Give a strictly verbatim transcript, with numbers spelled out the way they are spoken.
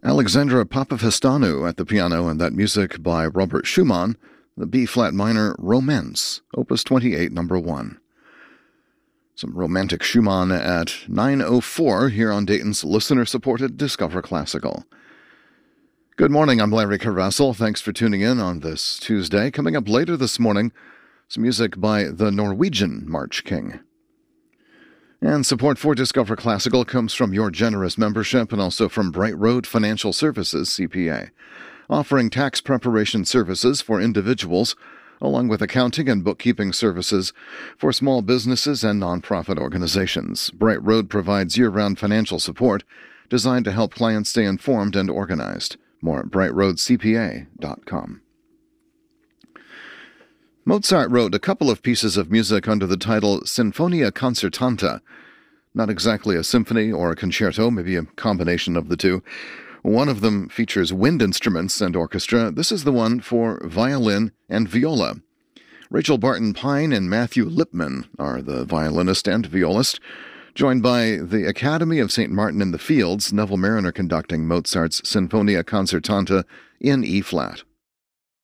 Alexandra Papafestanu at the piano, and that music by Robert Schumann, the B-flat minor Romance, Opus twenty-eight, number one. Some romantic Schumann at nine oh four here on Dayton's listener-supported Discover Classical. Good morning, I'm Larry Carvassel. Thanks for tuning in on this Tuesday. Coming up later this morning, some music by the Norwegian March King. And support for Discover Classical comes from your generous membership and also from Bright Road Financial Services, C P A, offering tax preparation services for individuals, along with accounting and bookkeeping services for small businesses and nonprofit organizations. Bright Road provides year-round financial support designed to help clients stay informed and organized. More at bright road c p a dot com. Mozart wrote a couple of pieces of music under the title Sinfonia Concertanta. Not exactly a symphony or a concerto, maybe a combination of the two. One of them features wind instruments and orchestra. This is the one for violin and viola. Rachel Barton Pine and Matthew Lipman are the violinist and violist, joined by the Academy of Saint Martin in the Fields, Neville Marriner conducting Mozart's Sinfonia Concertanta in E-flat.